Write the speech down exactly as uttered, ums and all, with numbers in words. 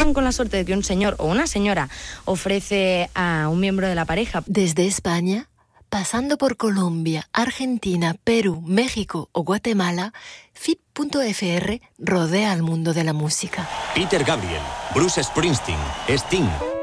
corren con la suerte de que un señor o una señora ofrece a un miembro de la pareja. Desde España, pasando por Colombia, Argentina, Perú, México o Guatemala, F I P punto F R rodea al mundo de la música. Peter Gabriel, Bruce Springsteen, Sting,